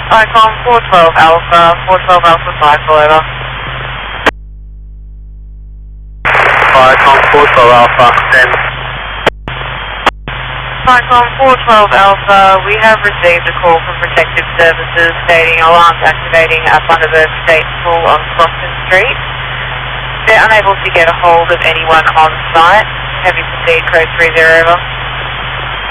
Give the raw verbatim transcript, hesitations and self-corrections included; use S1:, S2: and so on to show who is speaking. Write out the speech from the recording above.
S1: Icon four twelve Alpha, four twelve Alpha five, over.
S2: Icon four twelve Alpha, then.
S1: Icon four twelve Alpha, we have received a call from Protective Services stating alarms activating at Bundaberg State School on Crofton Street. They're unable to get a hold of anyone on site. Have you proceed code three zero, over?